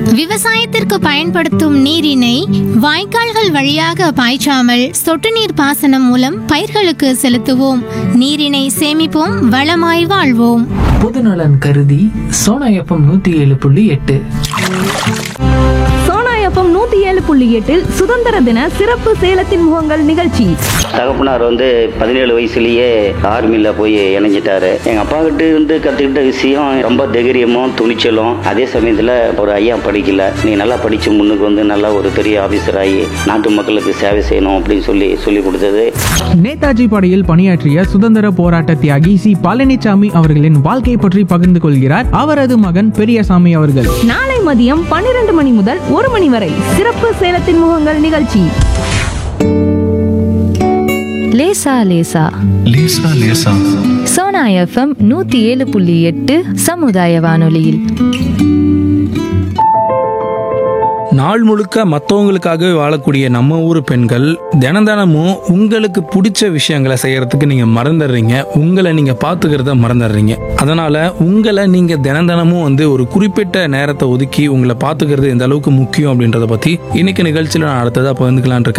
விவசாயத்திற்கு பயன்படுத்தும் நீரினை வாய்க்கால்கள் வழியாக பாய்ச்சாமல் சொட்டு நீர் பாசனம் மூலம் பயிர்களுக்கு செலுத்துவோம். நீரினை சேமிப்போம், வளமாய் வாழ்வோம். பொதுநலன் கருதி சோனா எஃப்எம் 107.8. சோனா எஃப்எம் 107.8 சுதந்திர தின சிறப்பு சேலத்தின் முகங்கள் நிகழ்ச்சி. தகப்பனார் 17 வயசுலயே ஆர்மியில் போய் இணைஞ்சிட்டாரு. எங்கள் அப்பா கிட்ட இருந்து கற்றுக்கிட்ட விஷயம் ரொம்ப தைரியமும் துணிச்சலும். அதே சமயத்தில் ஒரு ஐயா படிக்கல, நீ நல்லா படித்து முன்னுக்கு நல்லா ஒரு பெரிய ஆஃபீஸர் ஆகி நாட்டு மக்களுக்கு சேவை செய்யணும் அப்படின்னு சொல்லி கொடுத்தது. நேதாஜி படையில் பணியாற்றிய சுதந்திர போராட்ட தியாகி சி பழனிசாமி அவர்களின் வாழ்க்கை பற்றி பகிர்ந்து கொள்கிறார் அவரது மகன் பெரியசாமி அவர்கள். நாளை மதியம் 12 மணி முதல் 1 மணி வரை சிறப்பு சேலத்தின் முகங்கள் நிகழ்ச்சி. லேசா லேசா லேசா லேசா சோனா எஃப்எம் 107.8 சமுதாய வானொலியில். நாள் முழுக்க மற்றவங்களுக்காகவே வாழக்கூடிய நம்ம ஊர் பெண்கள் தினமும் உங்களுக்கு பிடிச்ச விஷயங்களை செய்யறதுக்கு நீங்க மறந்துடுறீங்க. உங்களை நீங்க பாத்துக்கிறத மறந்துடுறீங்க. அதனால உங்களை நீங்க தினமும் ஒரு குறிப்பிட்ட நேரத்தை ஒதுக்கி உங்களை பாத்துக்கிறது எந்த அளவுக்கு முக்கியம் அப்படின்றத பத்தி இன்னைக்கு நிகழ்ச்சியில நான் அடுத்ததா பகிர்ந்துக்கலான் இருக்கேன்.